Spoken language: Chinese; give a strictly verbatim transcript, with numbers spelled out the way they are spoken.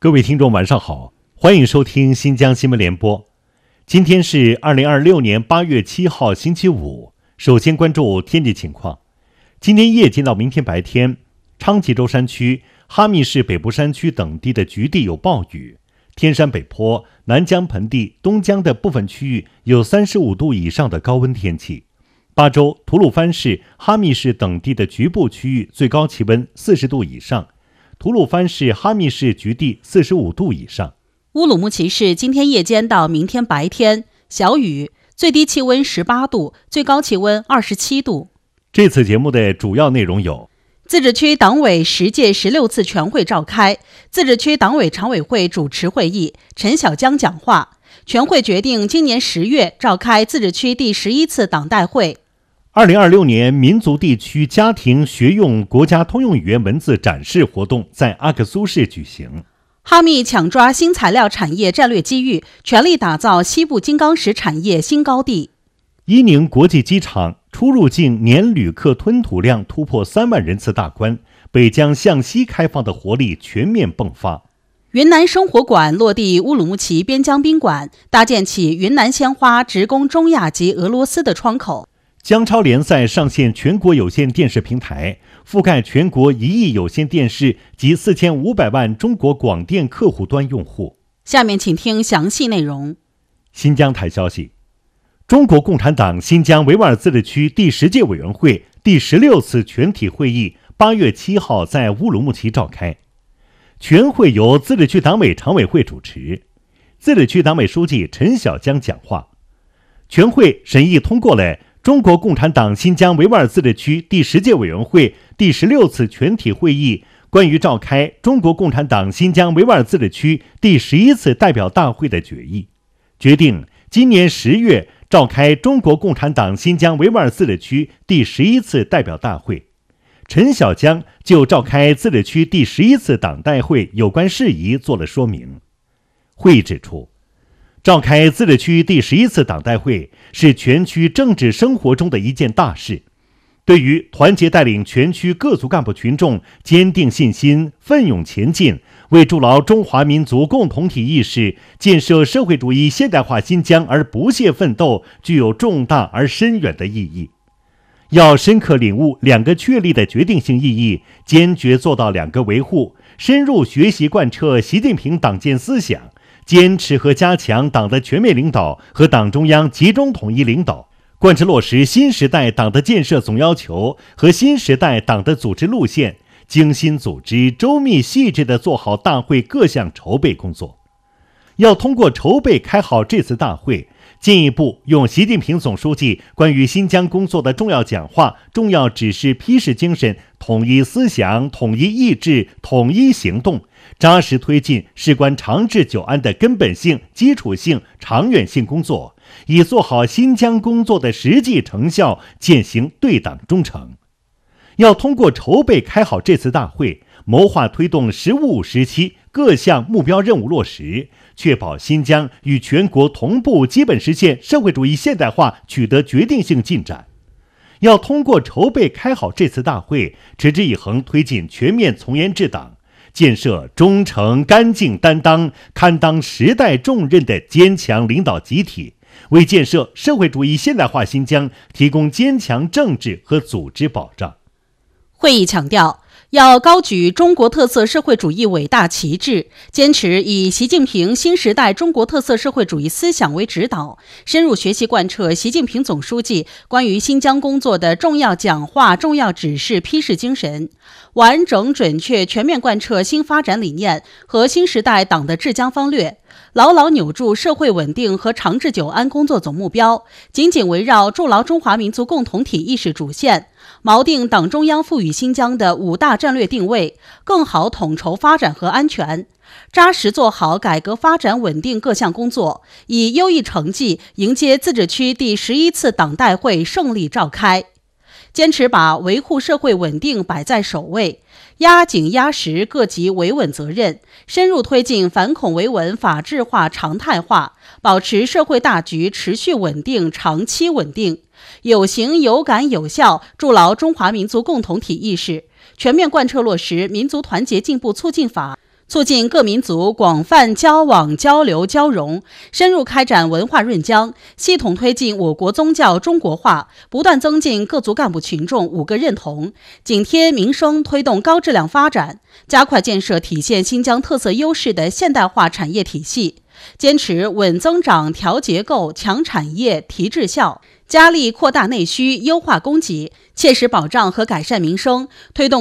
各位听众晚上好，欢迎收听新疆新闻联播。今天是二零二六年八月七号星期五。首先关注天气情况。今天夜间到明天白天，昌吉州山区、哈密市北部山区等地的局地有暴雨，天山北坡、南疆盆地、东疆的部分区域有三十五度以上的高温天气。巴州、吐鲁番市、哈密市等地的局部区域最高气温四十度以上，吐鲁番市、哈密市局地四十五度以上。 乌鲁木齐市今天夜间到明天白天小雨，最低气温十八度，最高气温二十七度。 这次节目的主要内容有： 自治区党委十届十六次全会召开，自治区党委常委会主持会议，陈小江讲话。全会决定今年十月召开自治区第十一次党代会。 二零二六年民族地区家庭学用国家通用语言文字展示活动在阿克苏市举行。 哈密抢抓新材料产业战略机遇，全力打造西部金刚石产业新高地。 伊宁国际机场出入境年旅客吞吐量突破三万人次大关，北疆向西开放的活力全面迸发。 云南生活馆落地乌鲁木齐边疆宾馆，搭建起云南鲜花直供中亚及俄罗斯的窗口。 江超联赛上线全国有线电视平台，覆盖全国一亿有线电视及四千五百万中国广电客户端用户。 下面请听详细内容。 新疆台消息，中国共产党新疆维吾尔自治区第十届委员会第十六次全体会议八月七号在乌鲁木齐召开。全会由自治区党委常委会主持，自治区党委书记陈小江讲话。全会审议通过了中国共产党新疆维吾尔自治区第十届委员会第十六次全体会议关于召开中国共产党新疆维吾尔自治区第十一次代表大会的决议，决定今年十月召开中国共产党新疆维吾尔自治区第十一次代表大会。陈小江就召开自治区第十一次党代会有关事宜做了说明。会议指出，召开自治区第十一次党代会是全区政治生活中的一件大事，对于团结带领全区各族干部群众坚定信心、奋勇前进，为筑牢中华民族共同体意识、建设社会主义现代化新疆而不懈奋斗，具有重大而深远的意义。要深刻领悟两个确立的决定性意义，坚决做到两个维护，深入学习贯彻习近平党建思想，坚持和加强党的全面领导和党中央集中统一领导，贯彻落实新时代党的建设总要求和新时代党的组织路线，精心组织、周密细致地做好大会各项筹备工作。要通过筹备开好这次大会，进一步用习近平总书记关于新疆工作的重要讲话、重要指示批示精神，统一思想、统一意志、统一行动，扎实推进事关长治久安的根本性、基础性、长远性工作，以做好新疆工作的实际成效，践行对党忠诚。要通过筹备开好这次大会，谋划推动“十五”时期各项目标任务落实，确保新疆与全国同步基本实现社会主义现代化取得决定性进展。要通过筹备开好这次大会，持之以恒推进全面从严治党，建设忠诚、干净担当、堪当时代重任的坚强领导集体，为建设社会主义现代化新疆提供坚强政治和组织保障。 会议强调，要高举中国特色社会主义伟大旗帜，坚持以习近平新时代中国特色社会主义思想为指导，深入学习贯彻习近平总书记关于新疆工作的重要讲话、重要指示批示精神，完整准确全面贯彻新发展理念和新时代党的治疆方略，牢牢扭住社会稳定和长治久安工作总目标，紧紧围绕筑牢中华民族共同体意识主线，锚定党中央赋予新疆的五大战略定位，更好统筹发展和安全，扎实做好改革发展稳定各项工作，以优异成绩迎接自治区第十一次党代会胜利召开。坚持把维护社会稳定摆在首位，压紧压实各级维稳责任，深入推进反恐维稳法治化常态化，保持社会大局持续稳定、长期稳定，有形有感有效筑牢中华民族共同体意识，全面贯彻落实民族团结进步促进法， 促进各民族广泛交往交流交融，深入开展文化润疆，系统推进我国宗教中国化，不断增进各族干部群众五个认同，紧贴民生推动高质量发展，加快建设体现新疆特色优势的现代化产业体系，坚持稳增长、调结构、强产业、提质效，加力扩大内需、优化供给，切实保障和改善民生，推动